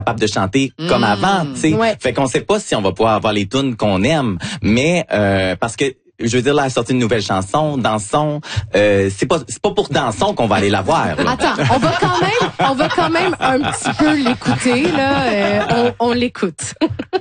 capable de chanter comme avant, tu sais. Ouais. Fait qu'on sait pas si on va pouvoir avoir les tunes qu'on aime, mais parce que je veux dire, là, elle a sorti une nouvelle chanson, Dansons. C'est pas pour Dansons qu'on va aller la voir. Là. Attends, on va quand même un petit peu l'écouter là. On l'écoute.